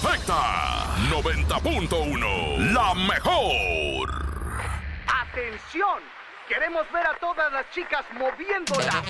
perfecta. 90.1, la mejor. ¡Atención! Queremos ver a todas las chicas moviéndola.